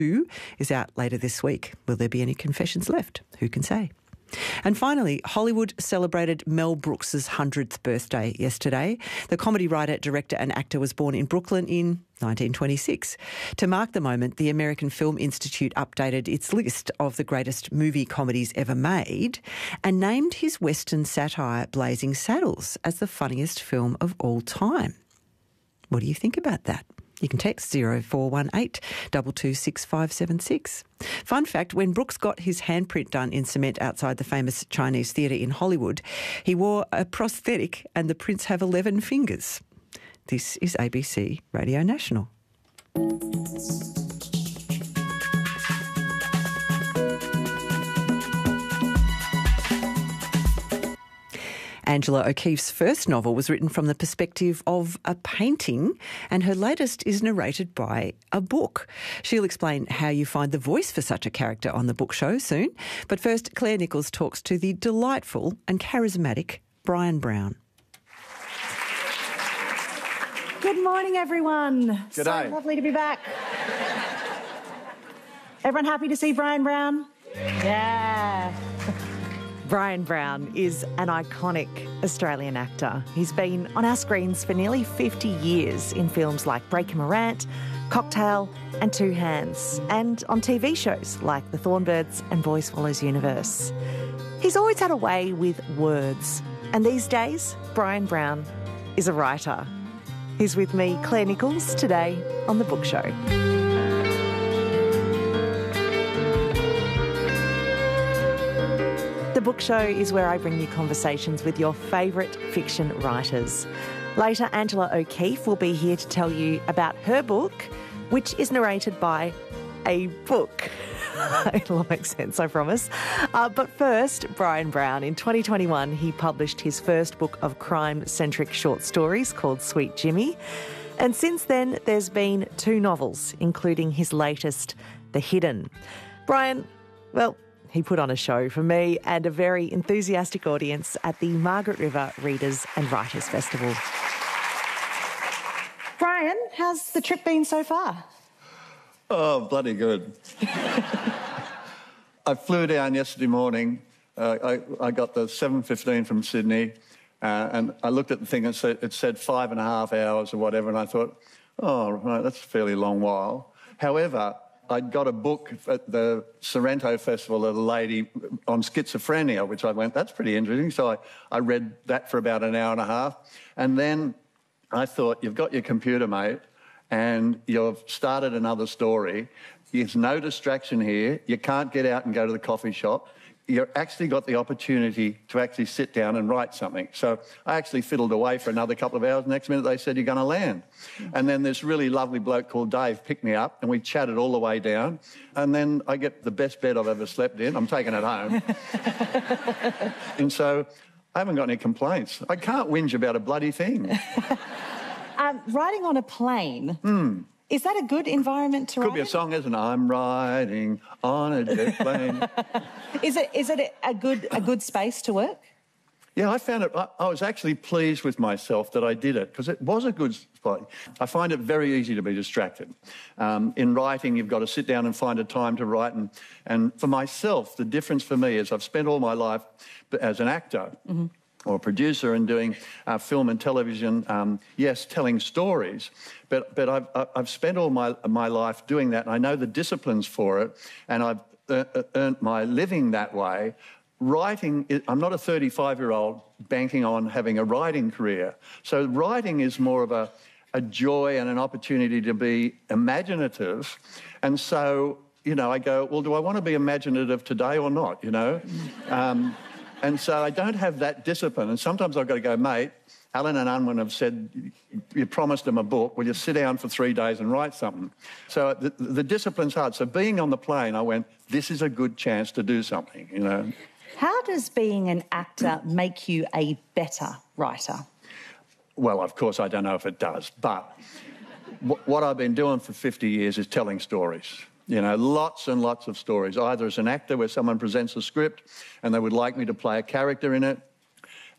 2 is out later this week. Will there be any confessions left? Who can say? And finally, Hollywood celebrated Mel Brooks's 100th birthday yesterday. The comedy writer, director and actor was born in Brooklyn in 1926. To mark the moment, the American Film Institute updated its list of the greatest movie comedies ever made and named his Western satire Blazing Saddles as the funniest film of all time. What do you think about that? You can text 0418 226576. Fun fact, when Brooks got his handprint done in cement outside the famous Chinese theatre in Hollywood, he wore a prosthetic and the prints have 11 fingers. This is ABC Radio National. Angela O'Keeffe's first novel was written from the perspective of a painting, and her latest is narrated by a book. She'll explain how you find the voice for such a character on the book show soon. But first, Claire Nichols talks to the delightful and charismatic Brian Brown. Good morning, everyone. Good day. So lovely to be back. Everyone happy to see Brian Brown? Yeah. Brian Brown is an iconic Australian actor. He's been on our screens for nearly 50 years in films like Breaker Morant, Cocktail and Two Hands, and on TV shows like The Thornbirds and Boy Swallows Universe. He's always had a way with words, and these days, Brian Brown is a writer. He's with me, Claire Nichols, today on The Book Show. The Book Show is where I bring you conversations with your favourite fiction writers. Later, Angela O'Keeffe will be here to tell you about her book, which is narrated by a book. It'll make sense, I promise. But first, Brian Brown. In 2021, he published his first book of crime-centric short stories called Sweet Jimmy. And since then, there's been 2 novels, including his latest, The Hidden. Brian, well, he put on a show for me and a very enthusiastic audience at the Margaret River Readers and Writers Festival. Brian, how's the trip been so far? Oh, bloody good. I flew down yesterday morning. I got the 7:15 from Sydney, and I looked at the thing and it said 5.5 hours or whatever, and I thought, oh, right, that's a fairly long while. However, I'd got a book at the Sorrento Festival of a lady on schizophrenia, which I went, that's pretty interesting. So I read that for about an hour and a half. And then I thought, you've got your computer, mate, and you've started another story. There's no distraction here. You can't get out and go to the coffee shop. You've actually got the opportunity to actually sit down and write something. So I actually fiddled away for another couple of hours. Next minute they said, you're going to land. And then this really lovely bloke called Dave picked me up and we chatted all the way down. And then I get the best bed I've ever slept in. I'm taking it home. And so I haven't got any complaints. I can't whinge about a bloody thing. Riding on a plane... Is that a good environment to write? Could be a song, isn't it? I'm riding on a jet plane. Is it a good space to work? Yeah, I found it... I was actually pleased with myself that I did it, because it was a good spot. I find it very easy to be distracted. In writing, you've got to sit down and find a time to write. And for myself, the difference for me is I've spent all my life as an actor... or a producer and doing film and television, yes, telling stories. But I've spent all my life doing that, and I know the disciplines for it, and I've earned my living that way. Writing, I'm not a 35-year-old banking on having a writing career. So writing is more of a joy and an opportunity to be imaginative. And so, you know, I go, well, do I want to be imaginative today or not, you know? And so I don't have that discipline. And sometimes I've got to go, mate, Alan and Unwin have said, you promised them a book, will you sit down for 3 days and write something? So the discipline's hard. So being on the plane, I went, this is a good chance to do something, you know. How does being an actor make you a better writer? Well, of course, I don't know if it does. But what I've been doing for 50 years is telling stories. You know, lots and lots of stories, either as an actor where someone presents a script and they would like me to play a character in it,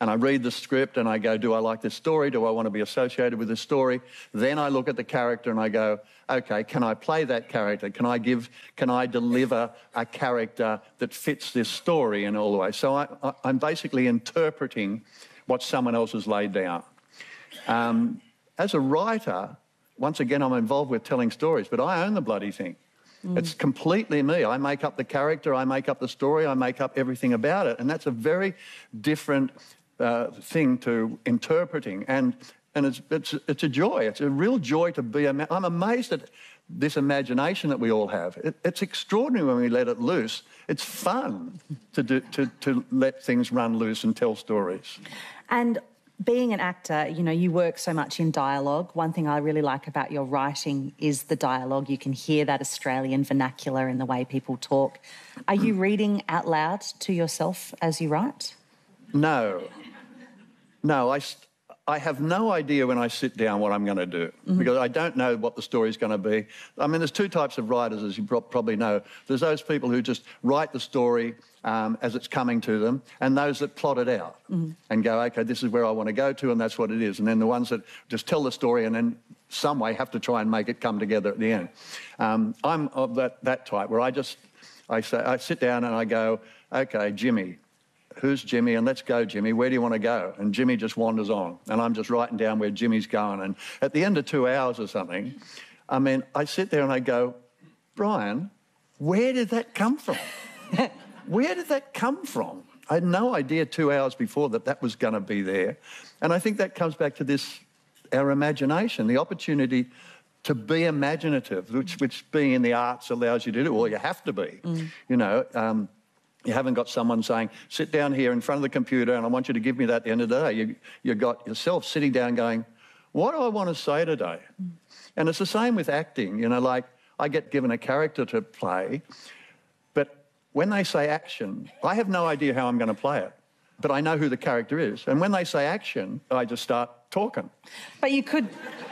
and I read the script and I go, do I like this story? Do I want to be associated with this story? Then I look at the character and I go, okay, can I play that character? Can I deliver a character that fits this story in all the way? So I'm basically interpreting what someone else has laid down. As a writer, once again, I'm involved with telling stories, but I own the bloody thing. It's completely me. I make up the character, I make up the story, I make up everything about it. And that's a very different thing to interpreting. And it's a joy. It's a real joy to be... I'm amazed at this imagination that we all have. It's extraordinary when we let it loose. It's fun to let things run loose and tell stories. And being an actor, you know, you work so much in dialogue. One thing I really like about your writing is the dialogue. You can hear that Australian vernacular in the way people talk. Are you reading out loud to yourself as you write? No. I have no idea when I sit down what I'm going to do because I don't know what the story's going to be. I mean, there's two types of writers, as you probably know. There's those people who just write the story as it's coming to them, and those that plot it out and go, OK, this is where I want to go to, and that's what it is. And then the ones that just tell the story and then some way have to try and make it come together at the end. I'm of that type where I sit down and I go, OK, Jimmy. Who's Jimmy? And let's go, Jimmy. Where do you want to go? And Jimmy just wanders on. And I'm just writing down where Jimmy's going. And at the end of 2 hours or something, I mean, I sit there and I go, Brian, where did that come from? Where did that come from? I had no idea 2 hours before that was going to be there. And I think that comes back to our imagination, the opportunity to be imaginative, which being in the arts allows you to do, or you have to be, you know. You haven't got someone saying, sit down here in front of the computer and I want you to give me that at the end of the day. You've got yourself sitting down going, what do I want to say today? And it's the same with acting. You know, like I get given a character to play, but when they say action, I have no idea how I'm going to play it, but I know who the character is. And when they say action, I just start talking. But it could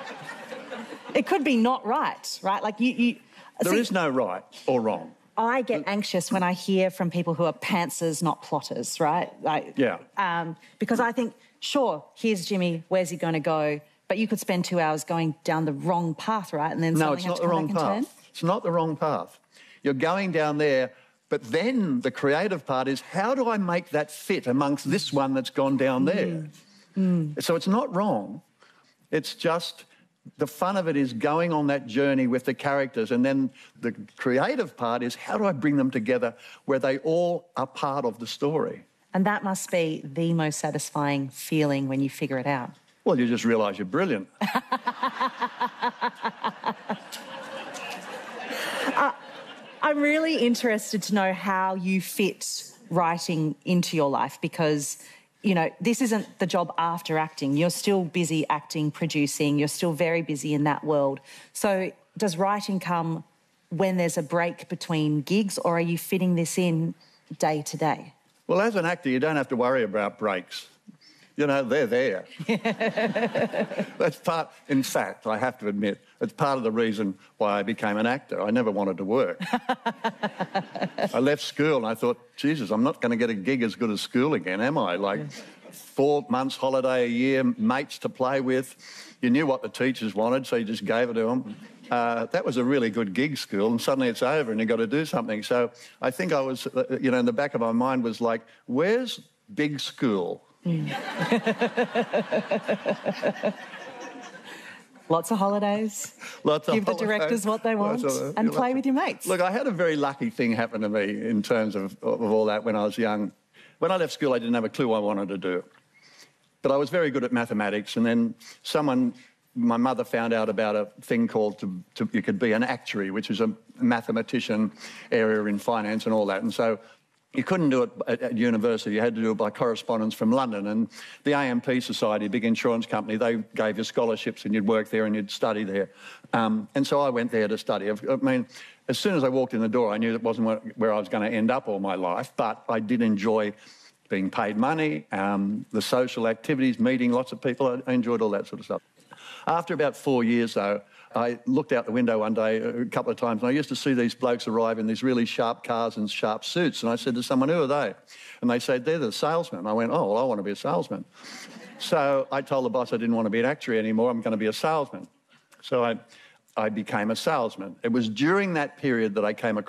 be not right? Like There is no right or wrong. I get anxious when I hear from people who are pantsers, not plotters, right? Because I think, sure, here's Jimmy, where's he going to go? But you could spend 2 hours going down the wrong path, right? And then no, it's not the wrong path. It's not the wrong path. You're going down there, but then the creative part is, how do I make that fit amongst this one that's gone down there? So it's not wrong. It's just... the fun of it is going on that journey with the characters, and then the creative part is, how do I bring them together where they all are part of the story? And that must be the most satisfying feeling when you figure it out. Well, you just realise you're brilliant. I'm really interested to know how you fit writing into your life because... you know, this isn't the job after acting. You're still busy acting, producing. You're still very busy in that world. So does writing come when there's a break between gigs, or are you fitting this in day to day? Well, as an actor, you don't have to worry about breaks. You know, they're there. That's part... in fact, I have to admit, it's part of the reason why I became an actor. I never wanted to work. I left school and I thought, Jesus, I'm not going to get a gig as good as school again, am I? Like 4 months holiday a year, mates to play with. You knew what the teachers wanted, so you just gave it to them. That was a really good gig, school, and suddenly it's over and you've got to do something. So I think I was, you know, in the back of my mind was like, where's big school? Lots of holidays. Give the directors what they want and play with your mates. Look, I had a very lucky thing happen to me in terms of all that when I was young. When I left school, I didn't have a clue what I wanted to do. But I was very good at mathematics, and then my mother found out about a thing called you could be an actuary, which is a mathematician area in finance and all that. And so you couldn't do it at university. You had to do it by correspondence from London. And the AMP Society, a big insurance company, they gave you scholarships and you'd work there and you'd study there. And so I went there to study. I mean, as soon as I walked in the door, I knew that wasn't where I was going to end up all my life, but I did enjoy being paid money, the social activities, meeting lots of people. I enjoyed all that sort of stuff. After about 4 years, though, I looked out the window one day a couple of times, and I used to see these blokes arrive in these really sharp cars and sharp suits. And I said to someone, "Who are they?" And they said, "They're the salesmen." I went, "Oh, well, I want to be a salesman." So I told the boss I didn't want to be an actuary anymore. I'm going to be a salesman. So I became a salesman. It was during that period that I came across